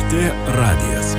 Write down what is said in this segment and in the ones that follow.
LRT radijas.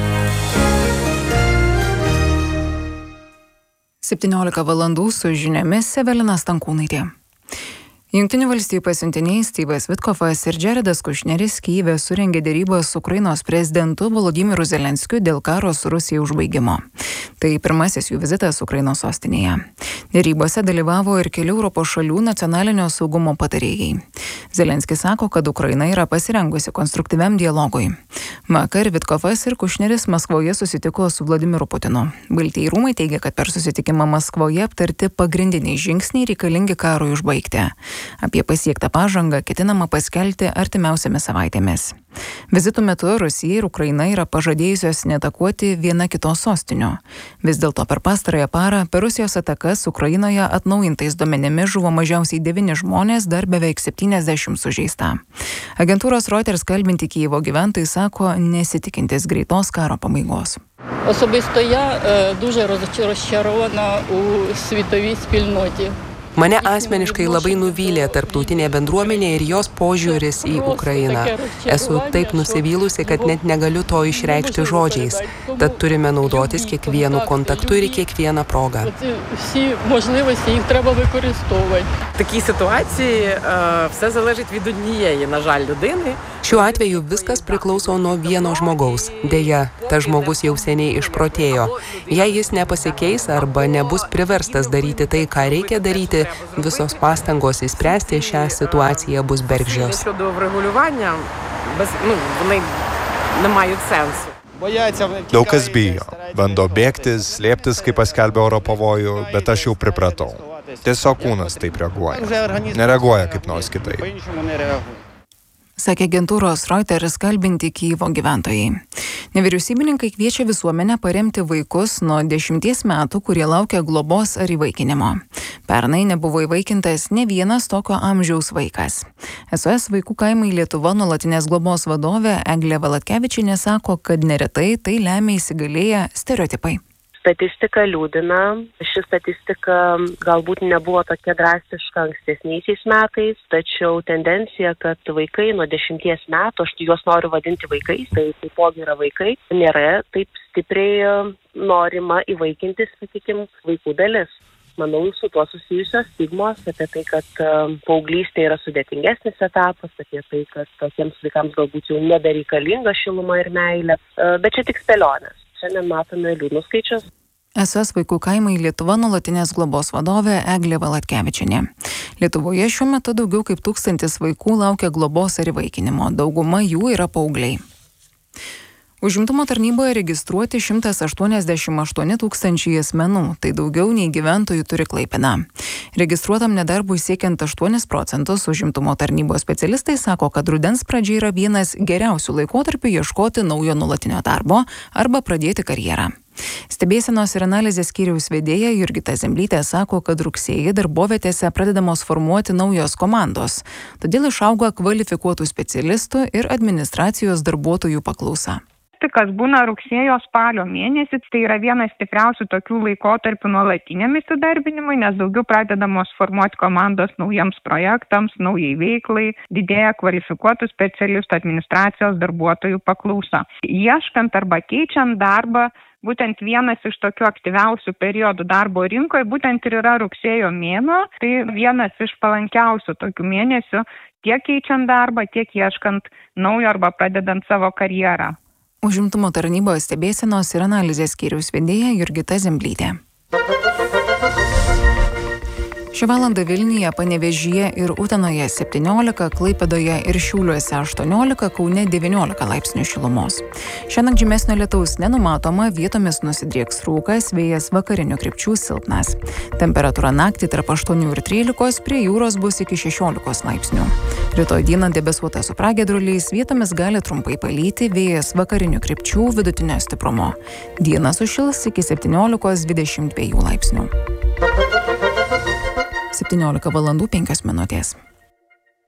17 valandų su žiniomis Evelina Stankūnaitė. Jungtinių valstijų pasiuntiniai Steve'as Witkoffas ir Jaredas Kušneris Kyjive surengė derybas su Ukrainos prezidentu Volodymyru Zelenskiu dėl karo su Rusija užbaigimo. Tai pirmasis jų vizitas Ukrainos sostinėje. Derybose dalyvavo ir keli Europos šalių nacionalinio saugumo patarėjai. Zelenskis sako, kad Ukraina yra pasirengusi konstruktyviam dialogui. Vakar Witkoffas ir Kušneris Maskvoje susitiko su Vladimiru Putinu. Baltieji rūmai teigia, kad per susitikimą Maskvoje aptarti pagrindiniai žingsniai reikalingi karui užbaigti. Apie pasiektą pažangą ketinama paskelbti artimiausiamis savaitėmis. Vizitų metu Rusija ir Ukraina yra pažadėjusios neatakuoti viena kitos sostinių. Vis dėlto per pastarąją parą per Rusijos atakas Ukrainoje atnaujintais duomenimis žuvo mažiausiai 9 žmonės, dar beveik 70 sužeista. Agentūros Reuters kalbinti Kyjivo gyventojai sako, nesitikintis greitos karo pabaigos. Особисто я дуже розчарована у світовій спільноті. Mane asmeniškai labai nuvylė tarptautinė bendruomenė ir jos požiūris į Ukrainą. Esu taip nusivylusi, kad net negaliu to išreikšti žodžiais. Tad turime naudotis kiekvienu kontaktu ir kiekvieną progą. Всі можливості їх треба використовувати. В такій ситуації все залежить від однієї, на жаль, людини. Šiuo atveju viskas priklauso nuo vieno žmogaus. Deja, tas žmogus jau seniai išprotėjo. Jei jis nepasikeis arba nebus priverstas daryti tai, ką reikia daryti, visos pastangos įspręsti šią situaciją bus bergždžios. Щодо врегулювання, вони не мають сенсу. Daug kas bijo, bando bėgtis, slėptis, kai paskelbė oro pavojų, bet aš jau pripratau. Tiesiog kūnas taip reaguoja. Nereaguoja kaip nors kitaip. Sakė agentūros Reuters kalbinti Kyjivo gyventojai. Nevyriausybininkai kviečia visuomenę paremti vaikus nuo 10 metų, kurie laukia globos ar įvaikinimo. Pernai nebuvo įvaikintas ne vienas tokio amžiaus vaikas. SOS vaikų kaimai Lietuva nuolatinės globos vadovė Eglė Valatkevičienė sako, kad neretai tai lemia įsigalėję stereotipai. Statistika liūdina. Ši statistika galbūt nebuvo tokia drastiška ankstesniaisiais metais, tačiau tendencija, kad vaikai nuo 10 metų, aš juos noriu vadinti vaikais, tai taipogi yra vaikai, nėra taip stipriai norima įvaikinti, sakykim, vaikų dalis. Manau, su tuo susijusios stigmos apie tai, kad paauglystė yra sudėtingesnis etapas, apie tai, kad tokiems vaikams galbūt jau nebereikalinga šiluma ir meilė, bet čia tik spėlionės. Šiandien matome liūdnus skaičius. SOS vaikų kaimai Lietuva nuolatinės globos vadovė Eglė Valatkevičienė. Lietuvoje šiuo metu daugiau kaip 1000 vaikų laukia globos ar įvaikinimo. Dauguma jų yra paaugliai. Užimtumo tarnyboje registruoti 188 tūkstančiai asmenų, tai daugiau nei gyventojų turi Klaipėda. Registruotam nedarbui siekiant 8%, užimtumo tarnybos specialistai sako, kad rudens pradžia yra vienas geriausių laikotarpių ieškoti naujo nuolatinio darbo arba pradėti karjerą. Stebėsenos ir analizės skyriaus vedėja Jurgita Zemblytė sako, kad rugsėjį darbovietėse pradedamos formuoti naujos komandos, todėl išauga kvalifikuotų specialistų ir administracijos darbuotojų paklausa. Kas būna rugsėjo spalio mėnesį, tai yra vienas stipriausių tokių laikotarpių nuolatiniam įsidarbinimui, nes daugiau pradedamos formuoti komandos naujiems projektams, naujai veiklai, didėja kvalifikuotų specialistų administracijos darbuotojų paklausa. Ieškant arba keičiant darbą, būtent vienas iš tokių aktyviausių periodų darbo rinkoje būtent ir yra rugsėjo mėnuo, tai vienas iš palankiausių tokių mėnesių tiek keičiant darbą, tiek ieškant naujo arba pradedant savo karjerą. Užimtumo tarnybos stebėsenos ir analizės skyriaus vedėja Jurgita Zemblytė. Šią valandą Vilniuje, Panevėžyje ir Utenoje 17, Klaipėdoje ir Šiauliuose 18, Kaune 19 laipsnių šilumos. Šiandien žymesnio lietaus nenumatoma, vietomis nusidrieks rūkas, vėjas vakarinių krypčių silpnas. Temperatūra naktį tarp 8 ir 13, prie jūros bus iki 16 laipsnių. Rytoj dieną debesuota su pragiedruliais, vietomis gali trumpai palyti, vėjas vakarinių krypčių vidutinio stiprumo. Dieną sušils iki 17-22 laipsnių. 17 valandų 5 minutės.